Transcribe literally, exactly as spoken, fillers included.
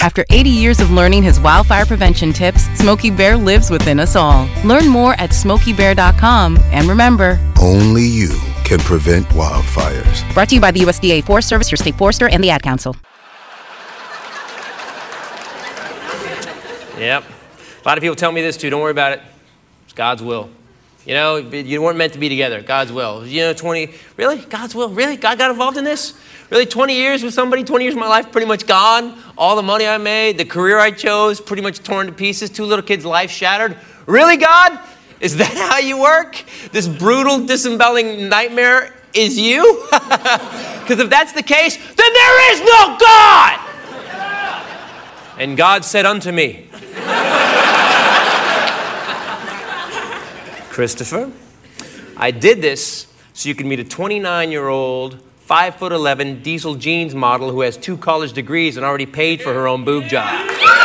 After eighty years of learning his wildfire prevention tips, Smokey Bear lives within us all. Learn more at smokey bear dot com. And remember, only you can prevent wildfires. Brought to you by the U S D A Forest Service, your state forester, and the Ad Council. Yep. A lot of people tell me this too. Don't worry about it. It's God's will. You know, you weren't meant to be together. God's will. You know, twenty, really? God's will? Really? God got involved in this? Really? twenty years with somebody, twenty years of my life pretty much gone. All the money I made, the career I chose, pretty much torn to pieces. Two little kids' life shattered. Really, God? Is that how you work? This brutal, disemboweling nightmare is you? Because if that's the case, then there is no God! And God said unto me, Christopher, I did this so you can meet a twenty-nine-year-old, five foot eleven diesel jeans model who has two college degrees and already paid for her own boob job.